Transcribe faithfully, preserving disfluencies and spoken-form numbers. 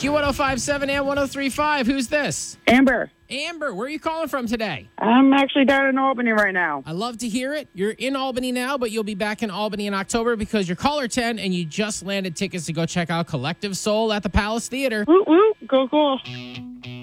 Q one oh five seven and one oh three five. Who's this? Amber. Amber, where are you calling from today? I'm actually down in Albany right now. I love to hear it. You're in Albany now, but you'll be back in Albany in October because you're caller ten and you just landed tickets to go check out Collective Soul at the Palace Theater. Woo woo. Go cool.